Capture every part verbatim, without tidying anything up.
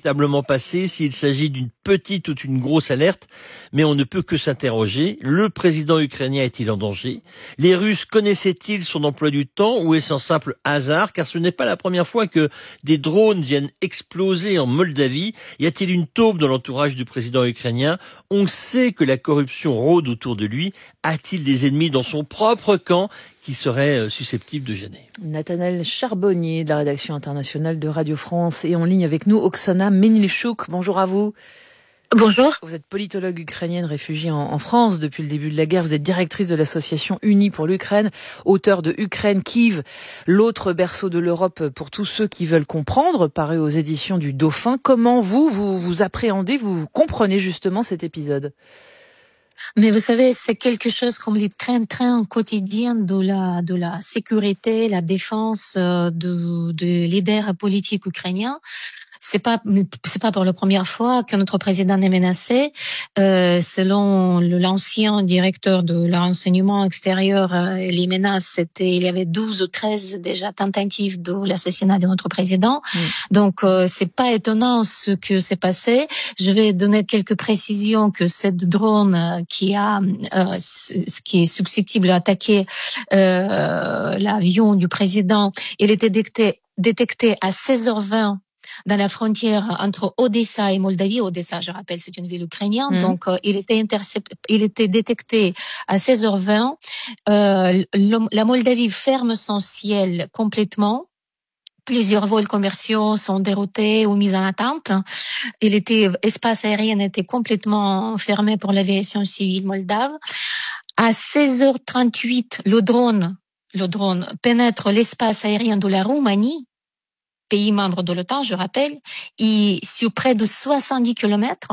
véritablement passé, s'il s'agit d'une petite ou d'une grosse alerte, mais on ne peut que s'interroger. Le président ukrainien est-il en danger? Les Russes connaissaient-ils son emploi du temps ou est-ce un simple hasard? Car ce n'est pas la première fois que des drones viennent exploser en Moldavie. Y a-t-il une taupe dans l'entourage du président ukrainien? On sait que la corruption rôde autour de lui. A-t-il des ennemis dans son propre camp qui seraient susceptibles de gêner? Nathanaël Charbonnier de la rédaction internationale de Radio France et en ligne avec nous Oksana Menilchuk. Bonjour à vous. Bonjour. Vous êtes politologue ukrainienne réfugiée en, en France depuis le début de la guerre. Vous êtes directrice de l'association Unis pour l'Ukraine, auteur de Ukraine, Kiev, l'autre berceau de l'Europe pour tous ceux qui veulent comprendre, paru aux éditions du Dauphin. Comment vous, vous, vous appréhendez, vous comprenez justement cet épisode? Mais vous savez, c'est quelque chose comme les trains-trains quotidiens de la de la sécurité, la défense de de leaders politiques ukrainiens. C'est pas c'est pas pour la première fois que notre président est menacé. Euh, selon l'ancien directeur de le renseignement extérieur, euh, les menaces c'était il y avait douze ou treize déjà tentatives de l'assassinat de notre président. Mmh. Donc euh, c'est pas étonnant ce que s'est passé. Je vais donner quelques précisions que cette drone qui a euh, qui est susceptible d'attaquer euh, l'avion du président, il était détecté détecté à seize heures vingt dans la frontière entre Odessa et Moldavie. Odessa, je rappelle, c'est une ville ukrainienne. Mmh. Donc, euh, il était intercepté, il était détecté à seize heures vingt. Euh, le, la Moldavie ferme son ciel complètement. Plusieurs vols commerciaux sont déroutés ou mis en attente. Il était, espace aérien était complètement fermé pour l'aviation civile moldave. À seize heures trente-huit, le drone, le drone pénètre l'espace aérien de la Roumanie, pays membre de l'OTAN, je rappelle, et sur près de soixante-dix kilomètres,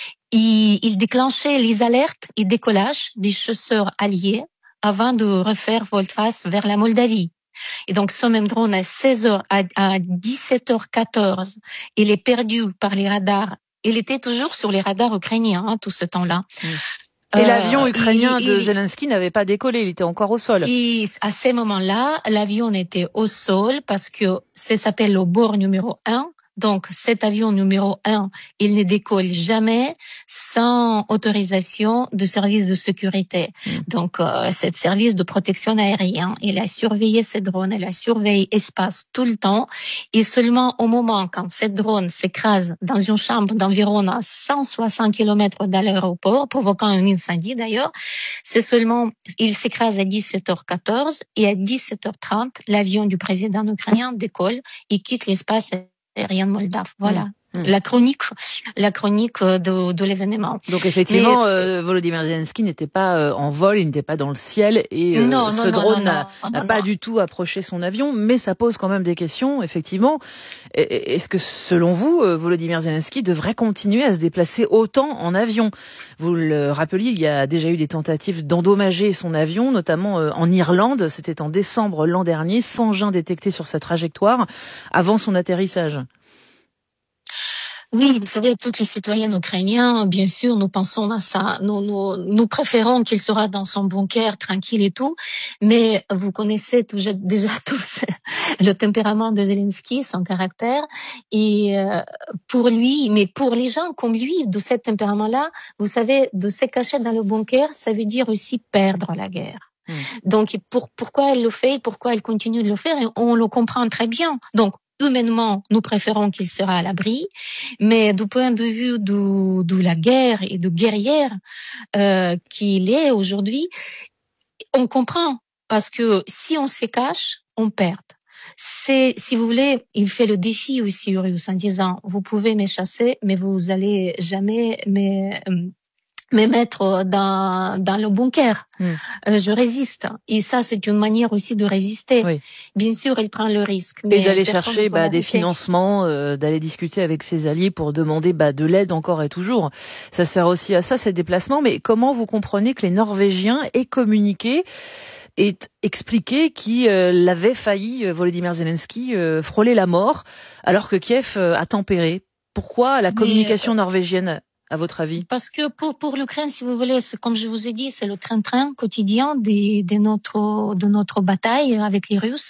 il, il déclenchait les alertes et décollages des chasseurs alliés avant de refaire volte-face vers la Moldavie. Et donc, ce même drone, à seize heures, à, à dix-sept heures quatorze, il est perdu par les radars. Il était toujours sur les radars ukrainiens, hein, tout ce temps-là. Mmh. Et euh, l'avion ukrainien il, de il, Zelensky n'avait pas décollé, il était encore au sol. Et à ce moment-là, l'avion était au sol parce que ça s'appelle le bord numéro un. Donc, cet avion numéro un, il ne décolle jamais sans autorisation de service de sécurité. Mmh. Donc, euh, ce service de protection aérienne, il a surveillé ces drones, il a surveillé l'espace tout le temps. Et seulement au moment quand cette drone s'écrase dans une chambre d'environ à cent soixante kilomètres de l'aéroport, provoquant un incendie d'ailleurs, c'est seulement, il s'écrase à dix-sept heures quatorze et à dix-sept heures trente, l'avion du président ukrainien décolle et quitte l'espace aérien moldave. Voilà. Mmh. La chronique, la chronique de, de l'événement. Donc effectivement, Mais, euh, Volodymyr Zelensky n'était pas euh, en vol, il n'était pas dans le ciel et euh, non, ce non, drone non, n'a, non, n'a non, pas non. du tout approché son avion. Mais ça pose quand même des questions, effectivement. Est-ce que selon vous, Volodymyr Zelensky devrait continuer à se déplacer autant en avion? Vous le rappeliez, il y a déjà eu des tentatives d'endommager son avion, notamment euh, en Irlande. C'était en décembre l'an dernier, sans engin détecté sur sa trajectoire avant son atterrissage. Oui, vous savez, tous les citoyens ukrainiens, bien sûr, nous pensons à ça. Nous, nous, nous préférons qu'il sera dans son bunker, tranquille et tout. Mais vous connaissez déjà tous le tempérament de Zelensky, son caractère. Et euh, pour lui, mais pour les gens comme lui, de ce tempérament-là, vous savez, de se cacher dans le bunker, ça veut dire aussi perdre la guerre. Mmh. Donc, pour, pourquoi elle le fait, pourquoi elle continue de le faire, et on le comprend très bien. Donc, humainement, nous préférons qu'il sera à l'abri, mais du point de vue de, de la guerre et de guerrière euh, qu'il est aujourd'hui, on comprend, parce que si on se cache, on perd. C'est, si vous voulez, il fait le défi aussi aux Russes en disant, vous pouvez me chasser, mais vous allez jamais me... me mettre dans dans le bunker. Mm. Euh, je résiste. Et ça, c'est une manière aussi de résister. Oui. Bien sûr, il prend le risque. Mais et d'aller chercher bah, des financements, euh, d'aller discuter avec ses alliés pour demander bah, de l'aide encore et toujours. Ça sert aussi à ça, ces déplacements. Mais comment vous comprenez que les Norvégiens aient communiqué et expliqué qu'il euh, avait failli, euh, Volodymyr Zelensky, euh, frôler la mort, alors que Kiev euh, a tempéré? Pourquoi la communication Mais, euh... norvégienne à votre avis? Parce que pour pour l'Ukraine, si vous voulez, c'est, comme je vous ai dit, c'est le train-train quotidien de, de notre de notre bataille avec les Russes.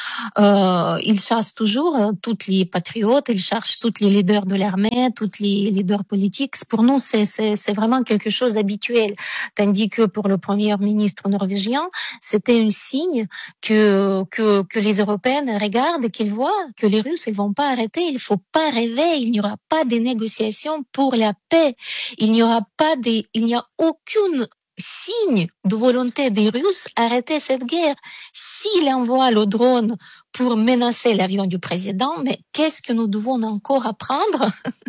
Euh, ils chassent toujours toutes les patriotes, ils cherchent tous les leaders de l'armée, tous les leaders politiques. Pour nous, c'est c'est c'est vraiment quelque chose d'habituel. Tandis que pour le premier ministre norvégien, c'était un signe que que que les Européennes regardent et qu'ils voient que les Russes ils vont pas arrêter. Il faut pas rêver. Il n'y aura pas de négociations pour la paix. Il n'y aura pas de, il n'y a aucune signe de volonté des Russes d'arrêter cette guerre. S'il envoie le drone pour menacer l'avion du président, mais qu'est-ce que nous devons encore apprendre?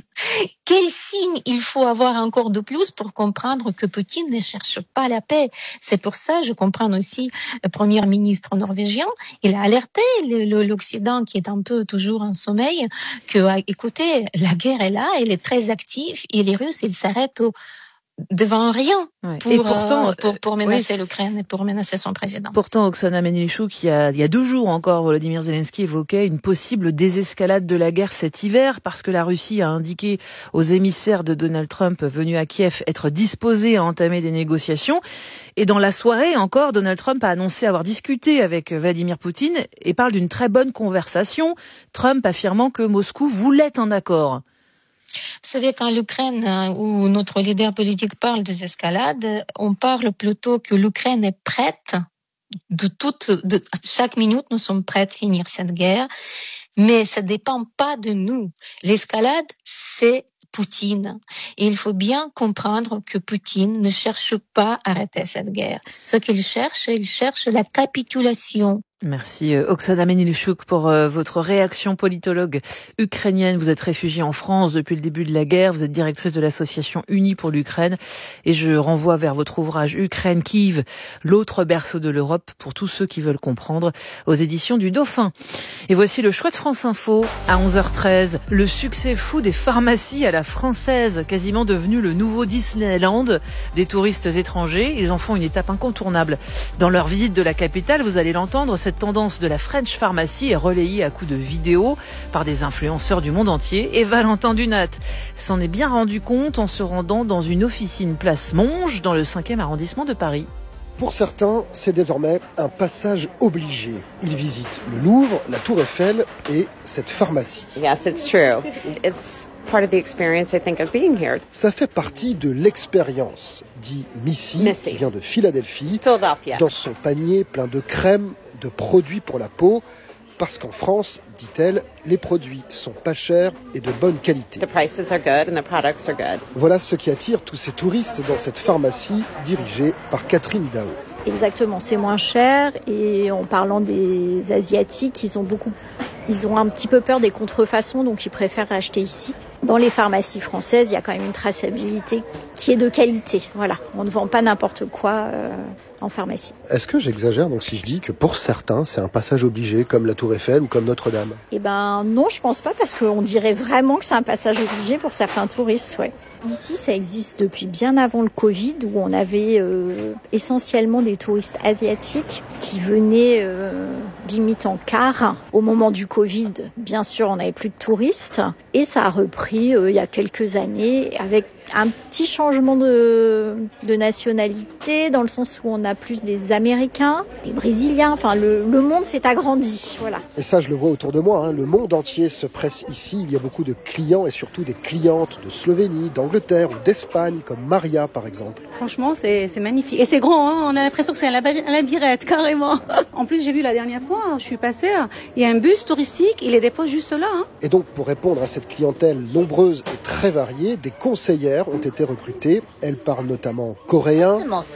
Quel signe il faut avoir encore de plus pour comprendre que Poutine ne cherche pas la paix? C'est pour ça, je comprends aussi le premier ministre norvégien, il a alerté l'Occident qui est un peu toujours en sommeil, que, écoutez, la guerre est là, elle est très active et les Russes, ils s'arrêtent au devant rien ouais. pour, et pourtant, euh, pour, pour menacer oui. l'Ukraine et pour menacer son président. Pourtant, Oksana Menichuk, il y a, il y a deux jours encore, Volodymyr Zelensky évoquait une possible désescalade de la guerre cet hiver parce que la Russie a indiqué aux émissaires de Donald Trump venus à Kiev être disposés à entamer des négociations. Et dans la soirée encore, Donald Trump a annoncé avoir discuté avec Vladimir Poutine et parle d'une très bonne conversation, Trump affirmant que Moscou voulait un accord. Vous savez, quand l'Ukraine, où notre leader politique parle des escalades, on parle plutôt que l'Ukraine est prête. De toute, de chaque minute, nous sommes prêts à finir cette guerre. Mais ça dépend pas de nous. L'escalade, c'est Poutine. Et il faut bien comprendre que Poutine ne cherche pas à arrêter cette guerre. Ce qu'il cherche, il cherche la capitulation. Merci Oksana Menichuk pour euh, votre réaction, politologue ukrainienne. Vous êtes réfugiée en France depuis le début de la guerre. Vous êtes directrice de l'association Unie pour l'Ukraine. Et je renvoie vers votre ouvrage Ukraine, Kiev, l'autre berceau de l'Europe pour tous ceux qui veulent comprendre, aux éditions du Dauphin. Et voici le choix de France Info à onze heures treize. Le succès fou des pharmacies à la française, quasiment devenu le nouveau Disneyland des touristes étrangers. Ils en font une étape incontournable dans leur visite de la capitale. Vous allez l'entendre, cette tendance de la French Pharmacy est relayée à coups de vidéos par des influenceurs du monde entier. Et Valentin Dunat s'en est bien rendu compte en se rendant dans une officine place Monge dans le cinquième arrondissement de Paris. Pour certains, c'est désormais un passage obligé. Ils visitent le Louvre, la Tour Eiffel et cette pharmacie. Yes, it's true. It's part of the experience, I think, of being here. Ça fait partie de l'expérience, dit Missy, Missy. qui vient de Philadelphie, Philadelphia. Dans son panier plein de crème, de produits pour la peau, parce qu'en France, dit-elle, les produits sont pas chers et de bonne qualité. The prices are good and the products are good. Voilà ce qui attire tous ces touristes dans cette pharmacie dirigée par Catherine Dao. Exactement, c'est moins cher et en parlant des Asiatiques, ils ont beaucoup, ils ont un petit peu peur des contrefaçons, donc ils préfèrent acheter ici. Dans les pharmacies françaises, il y a quand même une traçabilité qui est de qualité. Voilà, on ne vend pas n'importe quoi euh, en pharmacie. Est-ce que j'exagère donc si je dis que pour certains, c'est un passage obligé, comme la Tour Eiffel ou comme Notre-Dame? Eh ben non, je pense pas, parce qu'on dirait vraiment que c'est un passage obligé pour certains touristes, ouais. Ici, ça existe depuis bien avant le Covid, où on avait euh, essentiellement des touristes asiatiques qui venaient euh, limite en car. Au moment du Covid, bien sûr, on n'avait plus de touristes. Et ça a repris euh, il y a quelques années avec un petit changement de, de nationalité, dans le sens où on a plus des Américains, des Brésiliens. Enfin, le, le monde s'est agrandi, voilà. Et ça, je le vois autour de moi, hein. Le monde entier se presse ici. Il y a beaucoup de clients et surtout des clientes de Slovénie, d'Angleterre ou d'Espagne, comme Maria, par exemple. Franchement, c'est, c'est magnifique. Et c'est grand, hein. On a l'impression que c'est un labyrinthe, carrément. En plus, j'ai vu la dernière fois, je suis passée, il y a un bus touristique, il les dépose juste là. Hein. Et donc, pour répondre à cette clientèle nombreuse et très variée, des conseillères ont été recrutées. Elles parlent notamment coréen,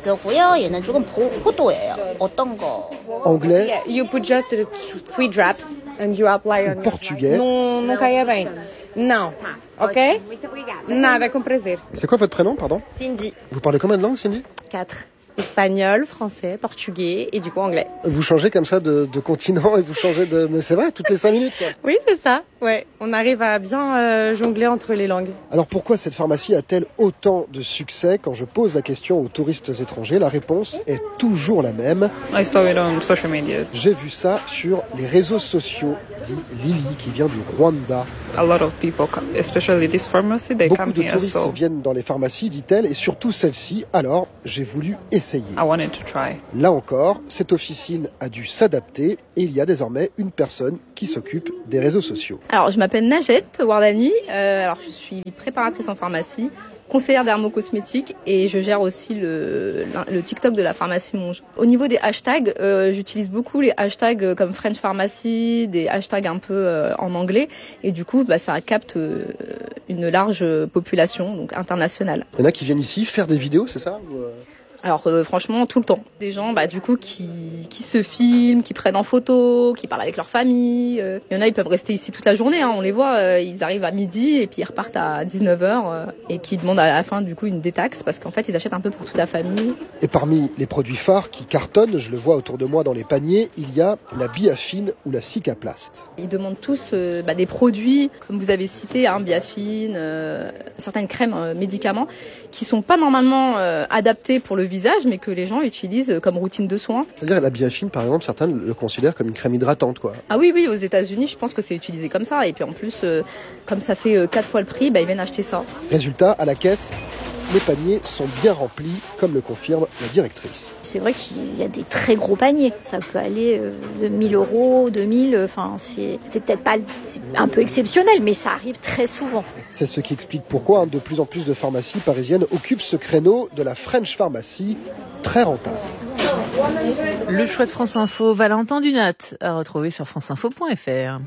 anglais, You put just three drops and you apply ou portugais. Non, não caia bem. Non. Ok? Nada com prazer. C'est quoi votre prénom, pardon? Cindy. Vous parlez combien de langues, Cindy? Quatre. Espagnol, français, portugais et du coup anglais. Vous changez comme ça de, de continent et vous changez de... Mais c'est vrai, toutes les cinq minutes quoi. Oui, c'est ça. Ouais, on arrive à bien euh, jongler entre les langues. Alors pourquoi cette pharmacie a-t-elle autant de succès? Quand je pose la question aux touristes étrangers, la réponse est toujours la même. I saw it on social media. J'ai vu ça sur les réseaux sociaux, dit Lily, qui vient du Rwanda. A lot of people come, especially this pharmacy, they Beaucoup come de here, touristes so viennent dans les pharmacies, dit-elle, et surtout celle-ci. Alors, j'ai voulu essayer. I wanted to try. Là encore, cette officine a dû s'adapter et il y a désormais une personne qui s'occupe des réseaux sociaux. Alors, je m'appelle Najat Wardani. Euh, alors, je suis préparatrice en pharmacie, conseillère dermocosmétique et je gère aussi le, le TikTok de la pharmacie Monge. Au niveau des hashtags, euh, j'utilise beaucoup les hashtags comme French Pharmacy, des hashtags un peu euh, en anglais et du coup, bah, ça capte euh, une large population, donc internationale. Il y en a qui viennent ici faire des vidéos, c'est ça ou euh... Alors euh, franchement, tout le temps. Des gens bah, du coup qui, qui se filment, qui prennent en photo, qui parlent avec leur famille. Euh. Il y en a, ils peuvent rester ici toute la journée, hein, on les voit, euh, ils arrivent à midi et puis ils repartent à dix-neuf heures euh, et qui demandent à la fin du coup une détaxe parce qu'en fait ils achètent un peu pour toute la famille. Et parmi les produits phares qui cartonnent, je le vois autour de moi dans les paniers, il y a la Biafine ou la Cicaplast. Ils demandent tous euh, bah, des produits, comme vous avez cité, hein, Biafine, euh, certaines crèmes, euh, médicaments, qui sont pas normalement euh, adaptés pour le visage, mais que les gens utilisent comme routine de soins. C'est-à-dire la Biafine, par exemple, certains le considèrent comme une crème hydratante, quoi. Ah oui, oui, aux États-Unis, je pense que c'est utilisé comme ça. Et puis en plus, euh, comme ça fait euh, quatre fois le prix, bah, ils viennent acheter ça. Résultat, à la caisse, les paniers sont bien remplis, comme le confirme la directrice. C'est vrai qu'il y a des très gros paniers. Ça peut aller de mille euros, deux mille. Enfin, c'est, c'est peut-être pas, c'est un peu exceptionnel, mais ça arrive très souvent. C'est ce qui explique pourquoi hein, de plus en plus de pharmacies parisiennes occupent ce créneau de la French Pharmacy, très rentable. Le choix de France Info, Valentin Dunat, à retrouver sur franceinfo point fr.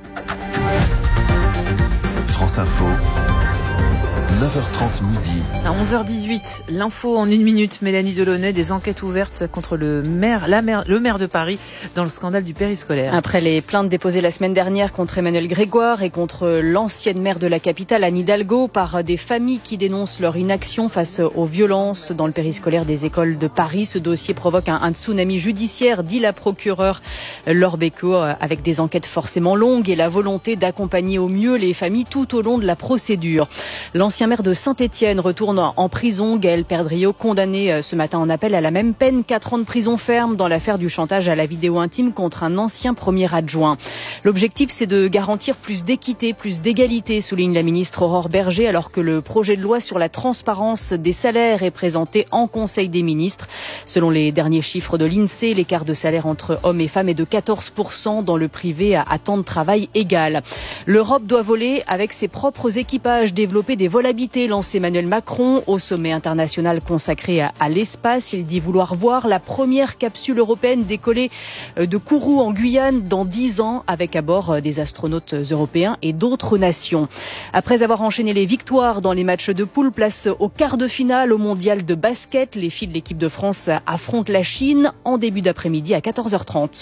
France Info. neuf heures trente midi. À onze heures dix-huit, l'info en une minute. Mélanie Delaunay, des enquêtes ouvertes contre le maire, la maire, le maire de Paris dans le scandale du périscolaire. Après les plaintes déposées la semaine dernière contre Emmanuel Grégoire et contre l'ancienne maire de la capitale, Anne Hidalgo, par des familles qui dénoncent leur inaction face aux violences dans le périscolaire des écoles de Paris, ce dossier provoque un, un tsunami judiciaire, dit la procureure Laure Becquot, avec des enquêtes forcément longues et la volonté d'accompagner au mieux les familles tout au long de la procédure. L'ancien maire de Saint-Étienne retourne en prison. Gaël Perdriau, condamné ce matin en appel à la même peine, quatre ans de prison ferme dans l'affaire du chantage à la vidéo intime contre un ancien premier adjoint. L'objectif, c'est de garantir plus d'équité, plus d'égalité, souligne la ministre Aurore Bergé, alors que le projet de loi sur la transparence des salaires est présenté en Conseil des ministres. Selon les derniers chiffres de l'INSEE, l'écart de salaire entre hommes et femmes est de quatorze pour cent dans le privé à temps de travail égal. L'Europe doit voler avec ses propres équipages, développer des vols habités, lance Emmanuel Macron au sommet international consacré à, à l'espace. Il dit vouloir voir la première capsule européenne décoller de Kourou en Guyane dans dix ans avec à bord des astronautes européens et d'autres nations. Après avoir enchaîné les victoires dans les matchs de poule, place au quart de finale au mondial de basket. Les filles de l'équipe de France affrontent la Chine en début d'après-midi à quatorze heures trente.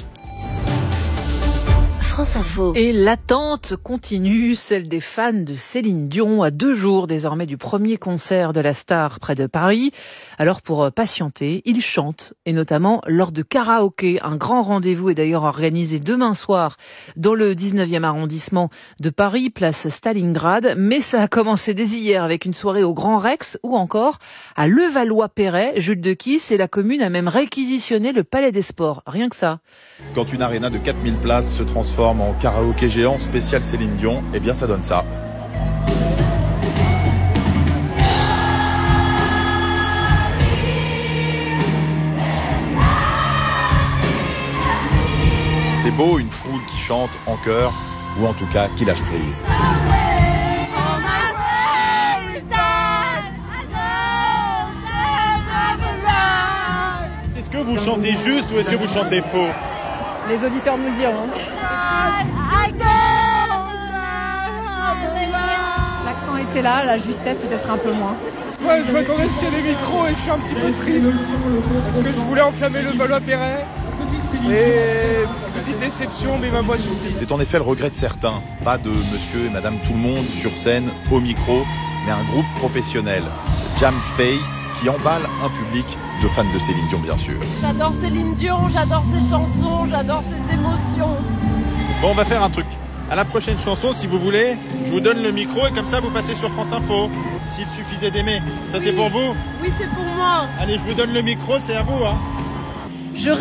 Et l'attente continue, celle des fans de Céline Dion, à deux jours désormais du premier concert de la star près de Paris. Alors pour patienter, ils chantent, et notamment lors de karaoké. Un grand rendez-vous est d'ailleurs organisé demain soir dans le dix-neuvième arrondissement de Paris, place Stalingrad. Mais ça a commencé dès hier avec une soirée au Grand Rex ou encore à Levallois-Perret. Jules Dequisse et la commune a même réquisitionné le Palais des Sports. Rien que ça. Quand une aréna de quatre mille places se transforme en karaoké géant spécial Céline Dion, eh bien ça donne ça. C'est beau, une foule qui chante en chœur, ou en tout cas qui lâche prise. Est-ce que vous chantez juste ou est-ce que vous chantez faux ? Les auditeurs nous le diront. L'accent était là, la justesse peut-être un peu moins. Ouais, je m'attendais à ce qu'il y ait des micros et je suis un petit peu triste. Parce que je voulais enflammer le Levallois-Perret. Et petite déception, mais ma voix suffit. C'est en effet le regret de certains. Pas de monsieur et madame tout le monde sur scène, au micro, mais un groupe professionnel. Jam Space, qui emballe un public de fans de Céline Dion, bien sûr. J'adore Céline Dion, j'adore ses chansons, j'adore ses émotions. Bon, on va faire un truc. À la prochaine chanson, si vous voulez, je vous donne le micro et comme ça, vous passez sur France Info. S'il suffisait d'aimer. Ça, oui. C'est pour vous ? Oui, c'est pour moi. Allez, je vous donne le micro, c'est à vous, hein.